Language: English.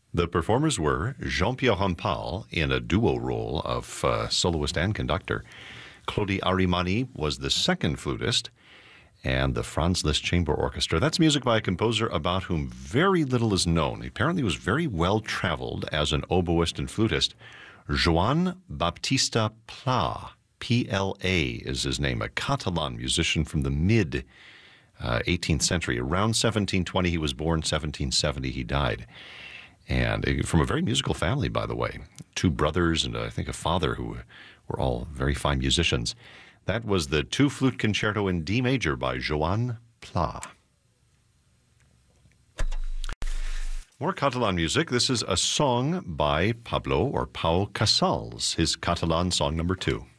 The performers were Jean-Pierre Rampal in a duo role of soloist and conductor. Claudie Arimani was the second flutist, and the Franz Liszt Chamber Orchestra. That's music by a composer about whom very little is known. He apparently was very well traveled as an oboist and flutist. Joan Baptista Pla, P-L-A is his name, a Catalan musician from the mid 18th century. Around 1720 he was born, 1770 he died. And from a very musical family, by the way. Two brothers and I think a father who were all very fine musicians. That was the two-flute concerto in D major by Joan Pla. More Catalan music. This is a song by Pablo or Pau Casals, his Catalan song number 2.